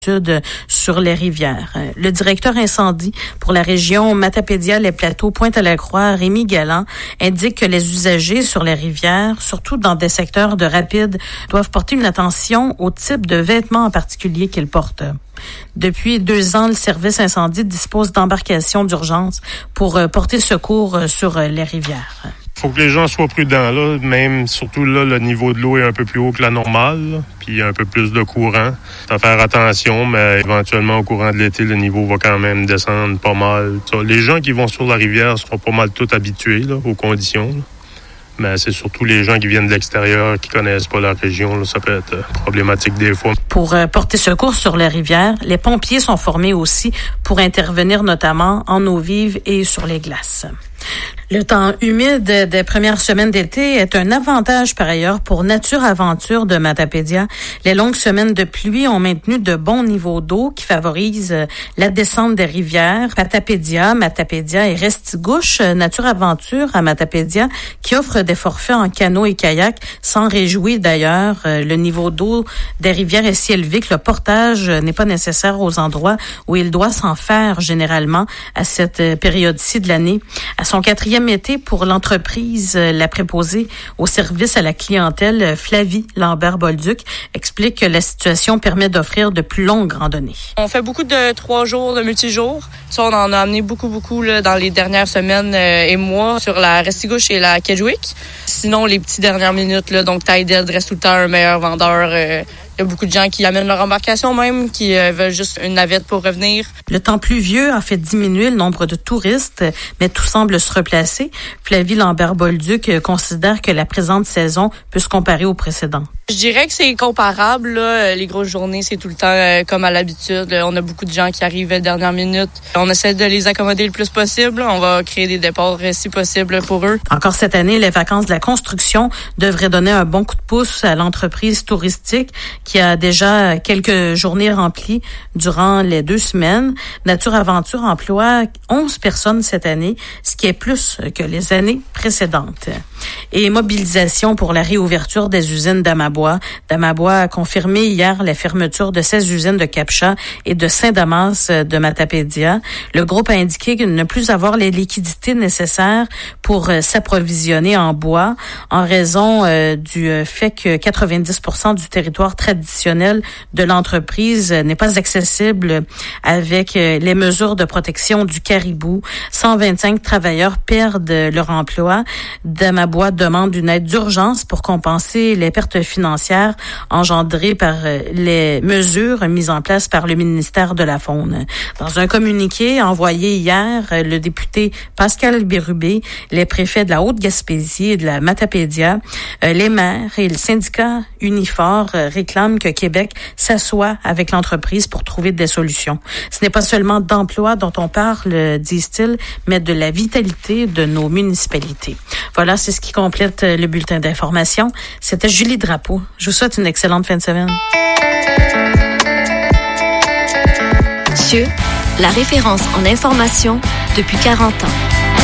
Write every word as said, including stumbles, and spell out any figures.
sur les rivières. Le directeur incendie pour la région Matapédia, les plateaux, Pointe-à-la-Croix, Rémi Galland, indique que les usagers sur les rivières, surtout dans des secteurs de rapide, doivent porter une attention au type de vêtements en particulier qu'ils portent. Depuis deux ans, le service incendie dispose d'embarcations d'urgence pour porter secours sur les rivières. Il faut que les gens soient prudents, là. Même, surtout là, le niveau de l'eau est un peu plus haut que la normale, là. Puis il y a un peu plus de courant. À faire attention, mais éventuellement, au courant de l'été, le niveau va quand même descendre pas mal. Ça, les gens qui vont sur la rivière seront pas mal tous habitués là, aux conditions, là. Mais c'est surtout les gens qui viennent de l'extérieur, qui connaissent pas la région, là, ça peut être problématique des fois. Pour euh, porter secours sur les rivières, les pompiers sont formés aussi pour intervenir notamment en eau vive et sur les glaces. Le temps humide des premières semaines d'été est un avantage par ailleurs pour Nature Aventure de Matapédia. Les longues semaines de pluie ont maintenu de bons niveaux d'eau qui favorisent la descente des rivières. Matapédia, Matapédia et Restigouche, Nature Aventure à Matapédia, qui offre des forfaits en canot et kayak, s'en réjouit d'ailleurs. Le niveau d'eau des rivières est si élevé que le portage n'est pas nécessaire aux endroits où il doit s'en faire généralement à cette période-ci de l'année. À son quatrième été pour l'entreprise, la préposée au service à la clientèle, Flavie Lambert-Bolduc, explique que la situation permet d'offrir de plus longues randonnées. On fait beaucoup de trois jours, de multijours. Ça, on en a amené beaucoup, beaucoup là, dans les dernières semaines euh, et mois sur la Restigouche et la Kedgewick. Sinon, les petites dernières minutes, là, donc Tide Dead reste tout le temps un meilleur vendeur. Euh, Il y a beaucoup de gens qui amènent leur embarcation même, qui euh, veulent juste une navette pour revenir. Le temps pluvieux a fait diminuer le nombre de touristes, mais tout semble se replacer. Flavie Lambert-Bolduc considère que la présente saison peut se comparer aux précédentes. Je dirais que c'est comparable. Là. Les grosses journées, c'est tout le temps euh, comme à l'habitude. On a beaucoup de gens qui arrivent à la dernière minute. On essaie de les accommoder le plus possible. On va créer des départs si possible pour eux. Encore cette année, les vacances de la construction devraient donner un bon coup de pouce à l'entreprise touristique qui a déjà quelques journées remplies durant les deux semaines. Nature Aventure emploie onze personnes cette année, ce qui est plus que les années précédentes. Et mobilisation pour la réouverture des usines d'Amabois. D'Amabois a confirmé hier la fermeture de seize usines de Capcha et de Saint-Damas de Matapédia. Le groupe a indiqué ne plus avoir les liquidités nécessaires pour s'approvisionner en bois en raison euh, du fait que quatre-vingt-dix pour cent du territoire traditionnel de l'entreprise n'est pas accessible avec les mesures de protection du caribou. cent vingt-cinq travailleurs perdent leur emploi. D'Amabois demande une aide d'urgence pour compenser les pertes financières engendrées par les mesures mises en place par le ministère de la Faune. Dans un communiqué envoyé hier, le député Pascal Bérubé, les préfets de la Haute-Gaspésie et de la Matapédia, les maires et le syndicat Unifor réclament que Québec s'assoie avec l'entreprise pour trouver des solutions. Ce n'est pas seulement d'emploi dont on parle, disent-ils, mais de la vitalité de nos municipalités. Voilà, c'est ce qui complète le bulletin d'information. C'était Julie Drapeau. Je vous souhaite une excellente fin de semaine. C I E, la référence en information depuis quarante ans.